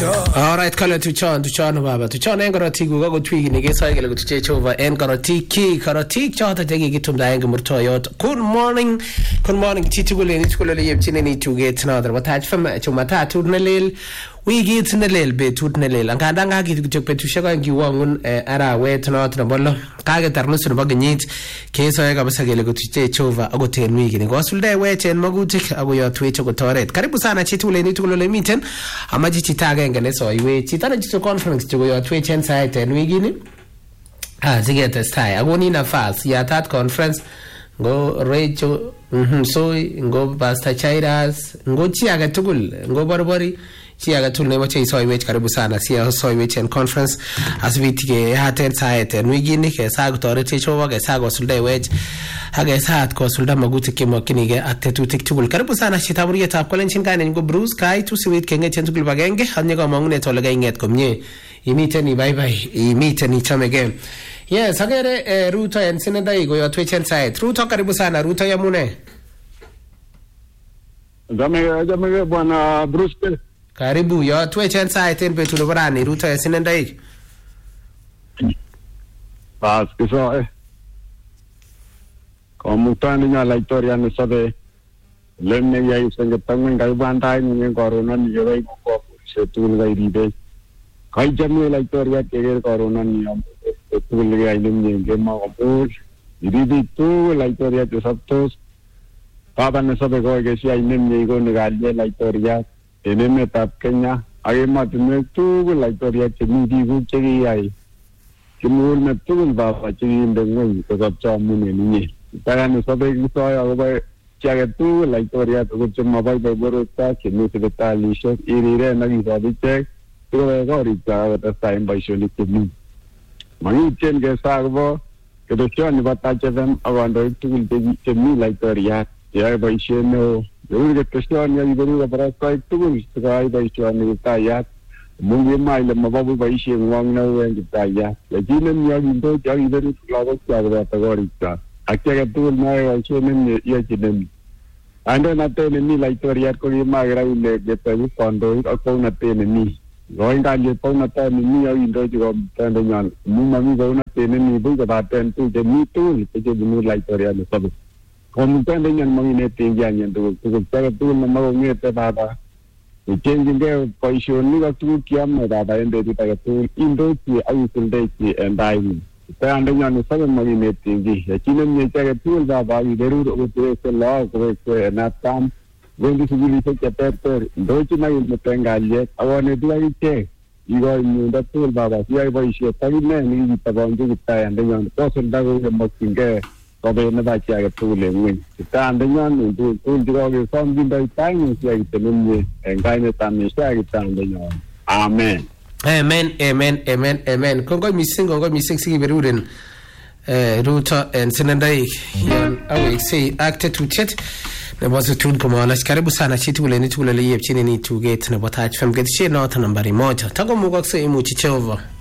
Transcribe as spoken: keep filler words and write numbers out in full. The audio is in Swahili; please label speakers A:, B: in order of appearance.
A: All right, kala tuchon tuchon baba tuchon en korotik ko kakotwiki nekesoi kele kotuche Jehova en korotik ki korotik choto chekikitumda en kimurtoyot. Good morning, good morning chitugul en chitugul le yepchinen tuget noto watach fam Jumatatu nelel wikit nelel betut nelel anganda ngakit kityo betushek aeng kiwangun arawet noto nebo lo kaketar nusu nebo kenyit kesoe kabisa kele kotuche Jehova akoten wikini kosulde wechen magutik akoyotwech akotoret. Karibu sana chitugul en chitugul le miten amaji chita agenge nesoiwech chito nechicho conference chekoyotwech en sait en wikini ah siketestai akoni nafas yatat conference ngo Rachel mhm soy ngo Pastor Chairas ngo chi age tugul ngo borbori chi age tugul nemoche isoiwech karibu sana si isoiwech en conference asibitike haten sait en wikini ke sag toreti Jehova ke sag osuldewech age saat kosulda magutik kemokinige ak tetutik tugul. Karibu sana chita burietab kolenchin kainen ngo Bruce Kai tu siwit kengechen tugul bagenge anye kamangunet ole kainget komie imiten ibaibai imiten ichamege. Yes, agere eh, Ruto en sinedai koyotwech en sait. Ruto karibu sana. Ruto yamune?
B: Jamege jamege bwana Bruce.
A: Karibu yotwech en sait en betu nebo rani Ruto en sinedai.
B: Bas kiso eh. Komutani nya la historia ne sabe lemme ya isenge tangwen ga bandai ni corona ni yoy ko setul ga iribe. Kai jamme la historia ke corona ni am setul ga ilum ni ge ma ko iribe tu la historia de sabtos baba ne sabe ko ge si ay nem ni go ni ga la historia eneme tap Kenya ay matne tu la historia che ni di gu che ai kimul me tu baba che ni dengo ko sabcha mu ni ni para no sabe que soy algo que tú la historia tu que me va a volver a que no se está listo y diré na vida de che pero ahorita está en baixo que ni mani chen que salvo que de hecho ni va a estar en hablando tú de que ni la historia ya baixo no yo que cuestión ya digo para estar tú que hay baixo ni está ya muy bien mal me va a baixo en wang no en está ya le tienen ya visto ya vive la cosa de ahorita aquella tu no hay chenen ya chenen ando na te ni la historia ko ni magra ile de pe fondo ko na te ni lo inga le po na te ni ya indo jo tande nyan mu ma mi go na te ni bu ga ba ten tu de ni tu ke je ni la historia de sabe como tande nyan mo ni te ya nyan tu ko te tu na mo ni te ba ba y chen de po ni ga tu ki am da ba ende ti ta tu indo ti ai sul de ti and I Pero ando ya no sabe muy bien tingi. Aquí no me llega tú la va y ver lo que es la que na tam. Donde se dice que per do chi mai me tenga le. Ahora tú ahí che. Y go y da tú la va. Si hay voy si está bien ni ta va ando está ando ya no se da go mo tinge. Todo me va a llegar tú le muy. Está ando ya no tú tú digo que son bien de time si hay tener en gaine también está ando ya. Amen.
A: Amen, amen, amen, amen. Kongo missing, kongo missing sigi beruren. Eh, Ruto en sinendai yan awe say acted to chat. Ne wazo tun kama ala karibu sana chitu ule ni tu ule yep chini ni tu gate na watach fam get share na nambari moja. Tago mugakse imu chichova.